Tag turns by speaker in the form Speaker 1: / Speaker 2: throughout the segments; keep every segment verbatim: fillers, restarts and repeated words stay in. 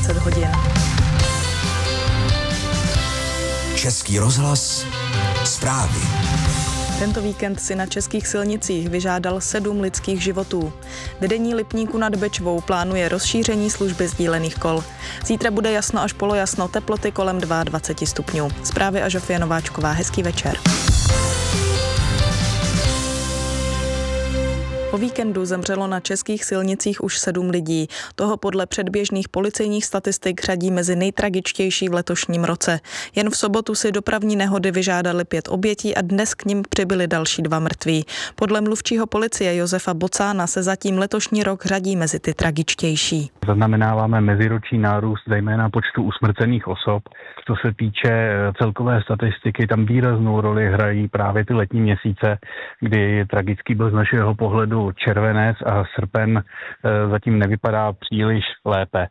Speaker 1: dvacet hodin.
Speaker 2: Český rozhlas, zprávy.
Speaker 1: Tento víkend si na českých silnicích vyžádal sedm lidských životů. Vedení Lipníku nad Bečvou plánuje rozšíření služby sdílených kol. Zítra bude jasno až polojasno, teploty kolem dvacet dva stupňů. Zprávy a Žofie Nováčková, hezký večer. O víkendu zemřelo na českých silnicích už sedm lidí. Toho podle předběžných policejních statistik řadí mezi nejtragičtější v letošním roce. Jen v sobotu si dopravní nehody vyžádali pět obětí a dnes k nim přibyli další dva mrtví. Podle mluvčího policie Josefa Bocána se zatím letošní rok řadí mezi ty tragičtější.
Speaker 3: Zaznamenáváme meziroční nárůst zejména počtu usmrcených osob. Co se týče celkové statistiky, tam výraznou roli hrají právě ty letní měsíce, kdy tragický byl z našeho pohledu červenec a srpen zatím nevypadá příliš lépe.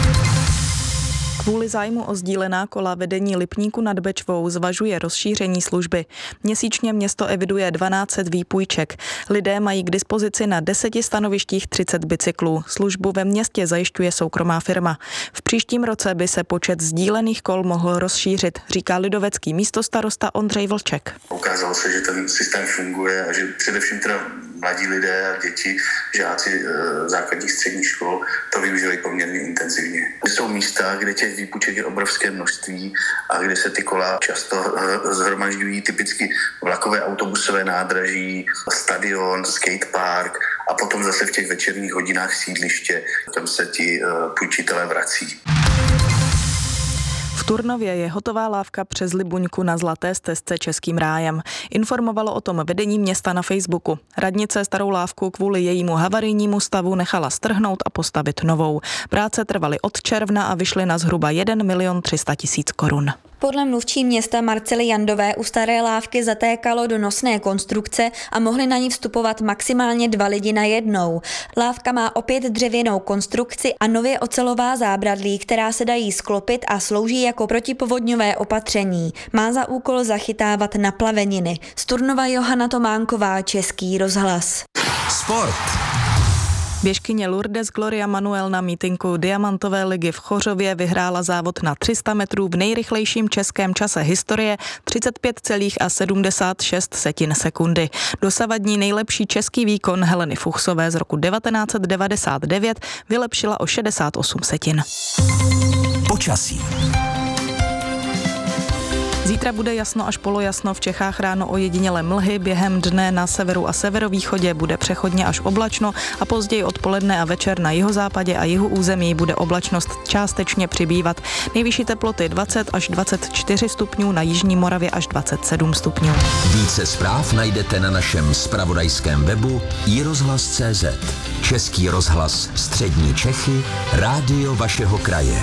Speaker 1: Kvůli zájmu o sdílená kola vedení Lipníku nad Bečvou zvažuje rozšíření služby. Měsíčně město eviduje dvanáct set výpůjček. Lidé mají k dispozici na deseti stanovištích třicet bicyklů. Službu ve městě zajišťuje soukromá firma. V příštím roce by se počet sdílených kol mohl rozšířit, říká lidovecký místostarosta Ondřej Vlček.
Speaker 4: Ukázalo se, že ten systém funguje a že především teda mladí lidé a děti, žáci e, základních středních škol to využili poměrně intenzivně. Jsou místa, kde těch výpůjček je obrovské množství a kde se ty kola často e, zhromažďují, typicky vlakové autobusové nádraží, stadion, skatepark a potom zase v těch večerních hodinách sídliště, tam se ti e, půjčitelé vrací.
Speaker 1: V Turnově je hotová lávka přes Libuňku na Zlaté stezce Českým rájem. Informovalo o tom vedení města na Facebooku. Radnice starou lávku kvůli jejímu havarijnímu stavu nechala strhnout a postavit novou. Práce trvaly od června a vyšly na zhruba jeden milion tři sta tisíc korun.
Speaker 5: Podle mluvčí města Marcely Jandové u staré lávky zatékalo do nosné konstrukce a mohli na ní vstupovat maximálně dva lidi na jednou. Lávka má opět dřevěnou konstrukci a nově ocelová zábradlí, která se dají sklopit a slouží jako protipovodňové opatření. Má za úkol zachytávat naplaveniny. Z Turnova Johana Tománková, Český rozhlas.
Speaker 2: Sport.
Speaker 1: Běžkyně Lourdes Gloria Manuel na mítinku Diamantové ligy v Chořově vyhrála závod na tři sta metrů v nejrychlejším českém čase historie třicet pět celá sedmdesát šest sekundy. Dosavadní nejlepší český výkon Heleny Fuchsové z roku devatenáct set devadesát devět vylepšila o šedesát osm setin.
Speaker 2: Počasí.
Speaker 1: Zítra bude jasno až polojasno, v Čechách ráno ojediněle mlhy, během dne na severu a severovýchodě bude přechodně až oblačno a později odpoledne a večer na jihozápadě a jihu území bude oblačnost částečně přibývat. Nejvyšší teploty dvacet až dvacet čtyři stupňů, na jižní Moravě až dvacet sedm stupňů.
Speaker 2: Více zpráv najdete na našem zpravodajském webu i rozhlas tečka cé zet. Český rozhlas Střední Čechy, rádio vašeho kraje.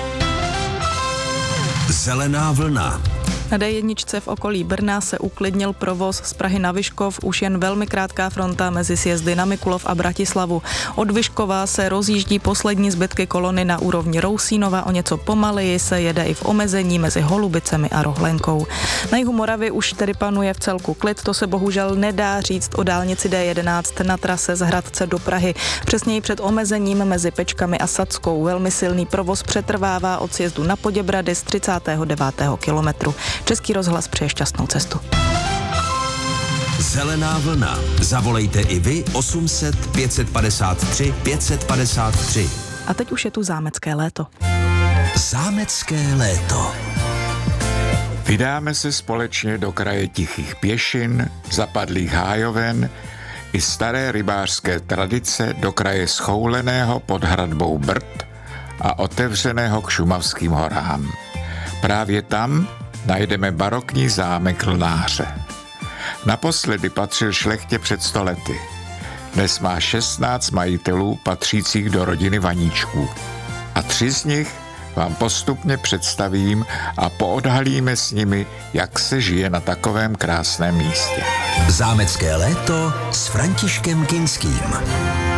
Speaker 2: Zelená vlna.
Speaker 1: Na dé jedna v okolí Brna se uklidnil provoz z Prahy na Vyškov, už jen velmi krátká fronta mezi sjezdy na Mikulov a Bratislavu. Od Vyškova se rozjíždí poslední zbytky kolony na úrovni Rousínova, o něco pomaleji se jede i v omezení mezi Holubicemi a Rohlenkou. Na jihu Moravy už tedy panuje v celku klid, to se bohužel nedá říct o dálnici dé jedenáct na trase z Hradce do Prahy. Přesněji před omezením mezi Pečkami a Sadskou. Velmi silný provoz přetrvává od sjezdu na Poděbrady z třicátého devátého kilometru. Český rozhlas přeje šťastnou cestu.
Speaker 2: Zelená vlna. Zavolejte i vy osm set pět set padesát tři pět set padesát tři.
Speaker 1: A teď už je tu zámecké léto.
Speaker 2: Zámecké léto.
Speaker 6: Vydáme se společně do kraje tichých pěšin, zapadlých hájoven i staré rybářské tradice do kraje schouleného pod hradbou Brd a otevřeného k šumavským horám. Právě tam najdeme barokní zámek Lnáře. Naposledy patřil šlechtě před sto lety. Dnes má šestnáct majitelů patřících do rodiny Vaníčků. A tři z nich vám postupně představím a poodhalíme s nimi, jak se žije na takovém krásném místě.
Speaker 2: Zámecké léto s Františkem Kinským.